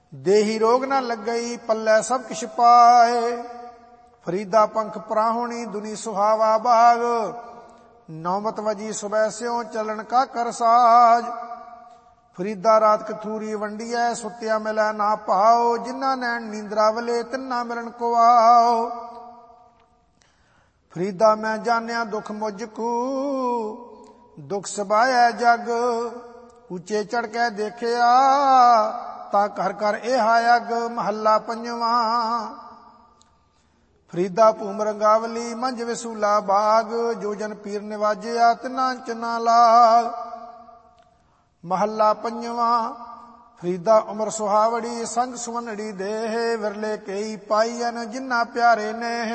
देही रोग न लग गई पल्ले सब किश पाए। फरीदा पंख प्राहुणी दुनी सुहावा बाग। नौमत वजी सुबह स्यों चलन का कर साज। फरीदा रात कथूरी वंडिया सुत्या मिलै ना पाओ। जिन्ना नैन नींदरा वले तिन्ना मिलन को आओ। फरीदा मैं जानिया दुख मुझकू दुख सबाया जग। ऊंचे चढ़ के देखिया ता घर घर एहा अग। महला पंजवा। फरीदा भूम रंगावली मंझ विसूला बाग। जो जन पीर निवाजिया तिना चना लाग। महला पंजवा। फरीदा उमर सुहावड़ी संग सुवनड़ी देह। विरले कई पाईयन जिन्ना प्यारे नेह।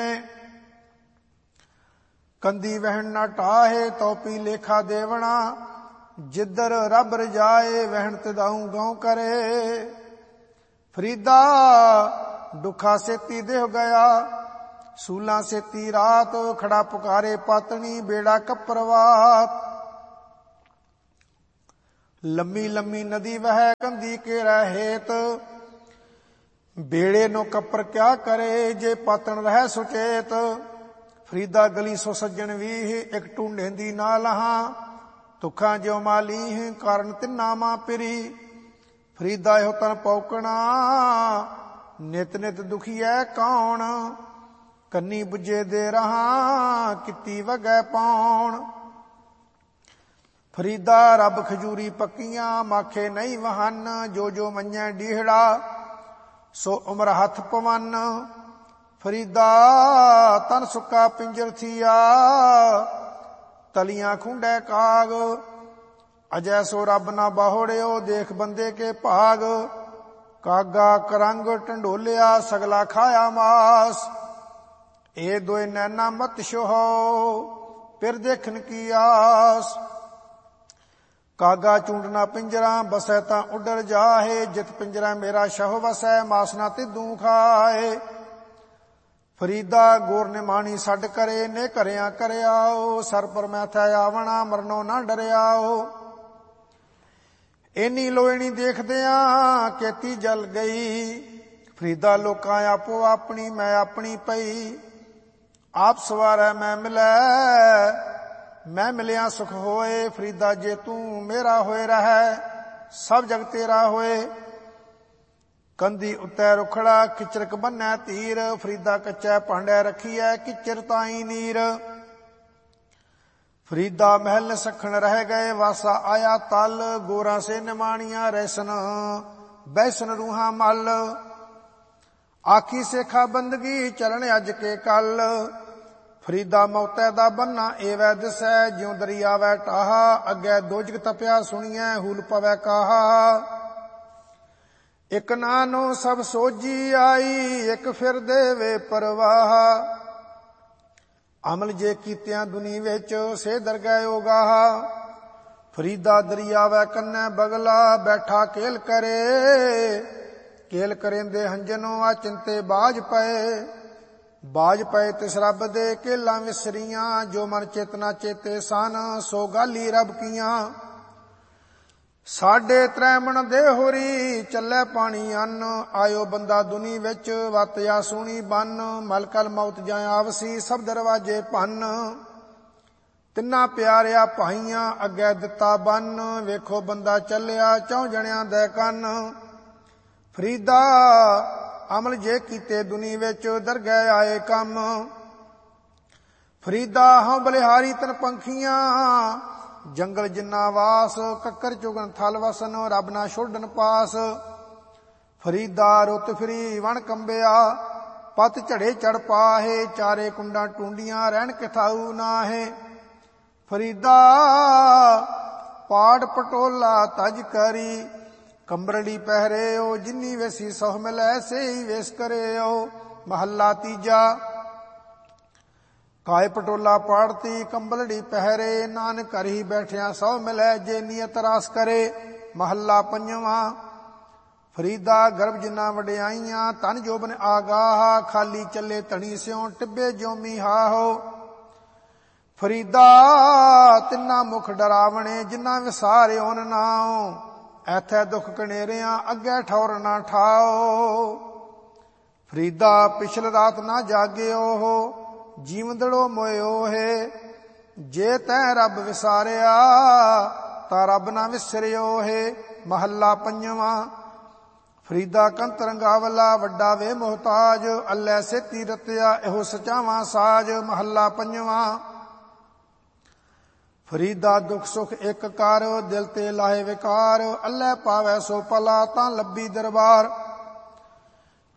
कंदी वहन न टाहे तौपी लेखा देवना। जिधर रब रजाए वहन तिदाऊ गाँव करे। फरीदा दुखा सेती देह गया सूला सेती रात। खड़ा पुकारे पातनी बेड़ा कपरवात। लम्मी लम्मी नदी वह कंदी के रहेत। बेड़े नो कपर क्या करे जे पातन रह सुचेत। फरीदा गली सो सज्जन वीह एक टूंडेंदी ना लहा। दुखा ज्यो माली कारण तिन्ना मां पिरी। फरीदा यो तन पौकना नित नित दुखी है कौन। कन्नी बुझे दे रहा किती वगै पौन। फरीदा रब खजूरी पक्कियां माखे नहीं वहन। जो जो मंझे डीहड़ा सो उमर हथ पवन। फरीदा तन सुक्का पिंजर थिया तलियां खुंडे काग। अजय सो रब ना बाहोड़ियो देख बंदे के भाग। कागा करंग टंडोलिया सगला खाया मास। ए दोए नैना मत शोहो फिर देखन की आस। कागा चूंडना पिंजरा बसै तां उडर जाहे। जित पिंजरा मेरा शह वसै मास ना तिदू खाए। फरीदा गोर ने मानी सड करे ने करया करयाओ। सर पर मैं थे आवना मरनो ना डरियाओ। इन्नी लोहनी देखदिया केती जल गई। फरीदा लोकां आपो अपनी मैं अपनी पई। आप सवारै मैं मिलै मैं मिलिया सुख होए। फरीदा जे तू मेरा होए रहे सब जग तेरा होए। कंधी उत्ते रुखड़ा किचरक बन्नै तीर। फरीदा कच्चे भांडे रखिए किचर ताई नीर। फरीदा महल सखण रह गए वासा आया तल। गोरा से निमाणिया रैसन बैसन रूहा मल। आखी सेखा बंदगी चलन अज के कल। फरीदा मौते दा बन्ना एवै दिसै ज्यों दरिया वै टाहा। अगे दोजक तपया सुनिए हूल पवै काहा। एक नानो सब सोजी आई एक फिर देवे परवाह। अमल जे कीतियां दुनी विच से दरगह उगाह। फरीदा दरिया वै कन्ने बगला बैठा केल करे। केल करेंदे हंजनो आ चिंते बाज पए। बाज पए तिस रब दे केला विसरियां। जो मन चेतना चेते सन सो गाली रब कियां। साढ़े त्रै मन दे होरी चलै पानी अन्न। आयो बंदा दुनी विच वतया सोनी बन। मलकल मौत जाए आवसी सब दरवाजे भन। तिन्ना प्यारिया भाईयां अगे दिता बन। वेखो बंदा चलिया चौं जणियां दे कन। फरीदा अमल जे कीते दुनी विच दरगह आए कम। फरीदा हूं बलिहारी तन पंखियां जंगल जिन्ना वास। कक्कर चुगन थल वसन रब ना छोड़न पास। फरीदा रुत फिरी वन कंबिया पत झड़े चढ़ पाहे। चारे कुंडा टूंडियां रहन किथाऊ नाहे। फरीदा पाड़ पटोला तज करी कंबरड़ी पहरे। जिन्नी वेसी सोह मिलै से ही वेस करे। महला तीजा। काय पटोला पाड़ती कंबलड़ी पहरे। नानक घर ही बैठिया सौ मिलै जे नियत रास करे। महला पंजवा। फरीदा गर्भ जिन्ना वडियाइयां तन जोबन आगाह। खाली चले धनी स्यों टिब्बे जोमी हाहो। फरीदा तिन्ना मुख डरावणे जिन्ना विसारे उन नाओ। ਐਥੈ ਦੁੱਖ ਕਨੇਰਿਆਂ ਅੱਗੇ ਠੌਰ ਨਾ ਠਾਓ। ਫਰੀਦਾ ਪਿਛਲ ਰਾਤ ਨਾ ਜਾਗਿਓ ਹੋ, ਜੀਵਦੜੋ ਮੋਇਓ ਹੈ। ਜੇ ਤੈਂ ਰੱਬ ਵਿਸਾਰਿਆ ਤਾਂ ਰੱਬ ਨਾ ਵਿਸਰਿਓ ਹੈ। ਮਹੱਲਾ ਪੰਜਵਾਂ। ਫਰੀਦਾ ਕੰਤ ਰੰਗਾਵਲਾ ਵੱਡਾ ਵੇ ਮੁਹਤਾਜ, ਅੱਲੇ ਸੇਤੀ ਰਤਿਆ ਇਹੋ ਸਚਾਵਾਂ ਸਾਜ। ਮਹੱਲਾ ਪੰਜਵਾਂ। ਫਰੀਦਾ ਦੁੱਖ ਸੁਖ ਇੱਕ ਕਰ, ਦਿਲ ਤੇ ਲਾਹੇ ਵਿਕਾਰ, ਅੱਲੇ ਪਾਵੈ ਸੋ ਭਲਾ ਤਾਂ ਲੱਭੀ ਦਰਬਾਰ।